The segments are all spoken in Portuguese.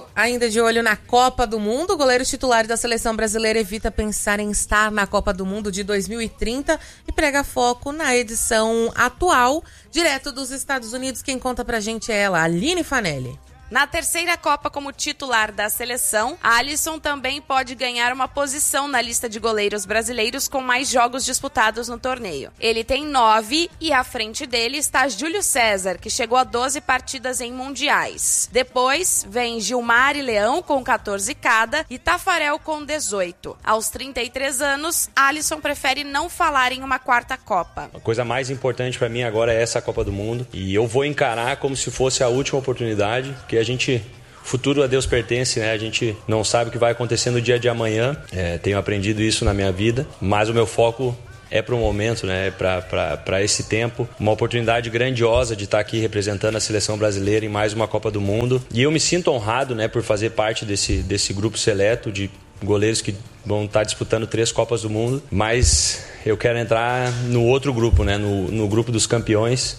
Ainda de olho na Copa do Mundo, o goleiro titular da seleção brasileira evita pensar em estar na Copa do Mundo de 2030 e prega foco na edição atual, direto dos Estados Unidos. Quem conta pra gente é ela, Aline Fanelli. Na terceira Copa como titular da seleção, Alisson também pode ganhar uma posição na lista de goleiros brasileiros com mais jogos disputados no torneio. Ele tem 9 e à frente dele está Júlio César, que chegou a 12 partidas em mundiais. Depois vem Gilmar e Leão com 14 cada e Tafarel com 18. Aos 33 anos, Alisson prefere não falar em uma quarta Copa. A coisa mais importante para mim agora é essa Copa do Mundo e eu vou encarar como se fosse a última oportunidade, que futuro a Deus pertence, né? A gente não sabe o que vai acontecer no dia de amanhã. Tenho aprendido isso na minha vida, mas o meu foco é para o momento, né? Para esse tempo. Uma oportunidade grandiosa de estar aqui representando a seleção brasileira em mais uma Copa do Mundo. E eu me sinto honrado, né? Por fazer parte desse grupo seleto de goleiros que vão estar disputando 3 Copas do Mundo. Mas eu quero entrar no outro grupo, né? No grupo dos campeões.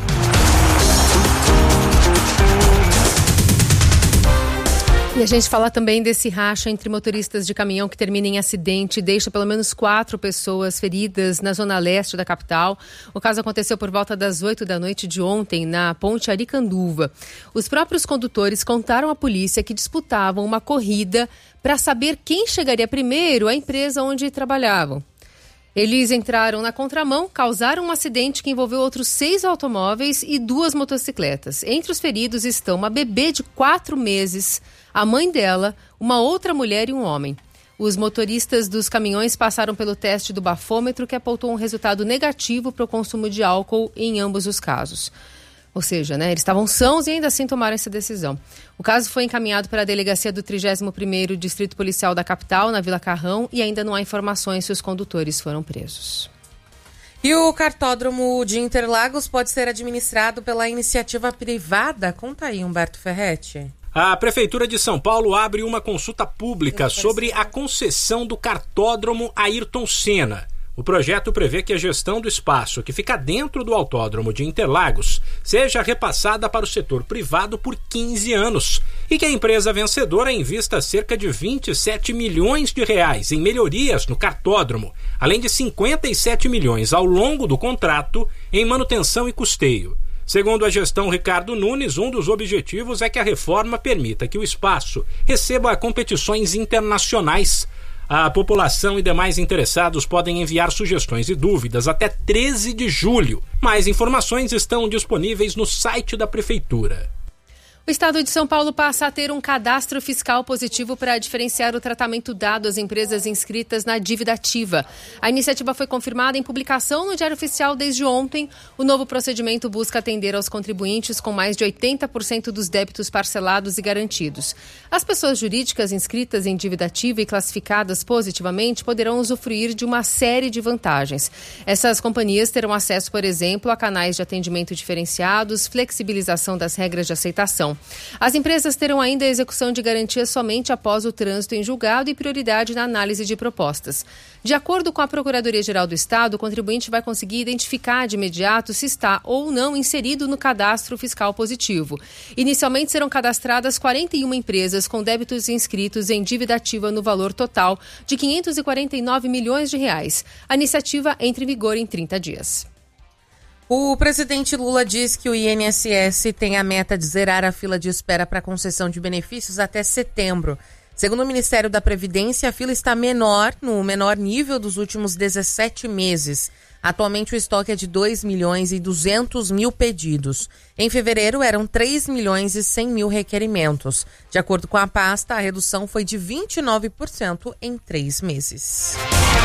E a gente fala também desse racha entre motoristas de caminhão que termina em acidente e deixa pelo menos 4 pessoas feridas na zona leste da capital. O caso aconteceu por volta das 8 da noite de ontem, na ponte Aricanduva. Os próprios condutores contaram à polícia que disputavam uma corrida para saber quem chegaria primeiro à empresa onde trabalhavam. Eles entraram na contramão, causaram um acidente que envolveu outros 6 automóveis e 2 motocicletas. Entre os feridos estão uma bebê de 4 meses, a mãe dela, uma outra mulher e um homem. Os motoristas dos caminhões passaram pelo teste do bafômetro, que apontou um resultado negativo para o consumo de álcool em ambos os casos. Ou seja, eles estavam sãos e ainda assim tomaram essa decisão. O caso foi encaminhado para a delegacia do 31º Distrito Policial da capital, na Vila Carrão, e ainda não há informações se os condutores foram presos. E o cartódromo de Interlagos pode ser administrado pela iniciativa privada? Conta aí, Humberto Ferretti. A Prefeitura de São Paulo abre uma consulta pública sobre a concessão do cartódromo Ayrton Senna. O projeto prevê que a gestão do espaço que fica dentro do Autódromo de Interlagos seja repassada para o setor privado por 15 anos e que a empresa vencedora invista cerca de 27 milhões de reais em melhorias no cartódromo, além de 57 milhões ao longo do contrato em manutenção e custeio. Segundo a gestão Ricardo Nunes, um dos objetivos é que a reforma permita que o espaço receba competições internacionais. A população e demais interessados podem enviar sugestões e dúvidas até 13 de julho. Mais informações estão disponíveis no site da Prefeitura. O Estado de São Paulo passa a ter um cadastro fiscal positivo para diferenciar o tratamento dado às empresas inscritas na dívida ativa. A iniciativa foi confirmada em publicação no Diário Oficial desde ontem. O novo procedimento busca atender aos contribuintes com mais de 80% dos débitos parcelados e garantidos. As pessoas jurídicas inscritas em dívida ativa e classificadas positivamente poderão usufruir de uma série de vantagens. Essas companhias terão acesso, por exemplo, a canais de atendimento diferenciados, flexibilização das regras de aceitação. As empresas terão ainda a execução de garantia somente após o trânsito em julgado e prioridade na análise de propostas. De acordo com a Procuradoria-Geral do Estado, o contribuinte vai conseguir identificar de imediato se está ou não inserido no cadastro fiscal positivo. Inicialmente serão cadastradas 41 empresas com débitos inscritos em dívida ativa no valor total de R$ 549 milhões. A iniciativa entra em vigor em 30 dias. O presidente Lula diz que o INSS tem a meta de zerar a fila de espera para concessão de benefícios até setembro. Segundo o Ministério da Previdência, a fila está no menor nível dos últimos 17 meses. Atualmente o estoque é de 2.200.000 pedidos. Em fevereiro eram 3.100.000 requerimentos. De acordo com a pasta, a redução foi de 29% em 3 meses.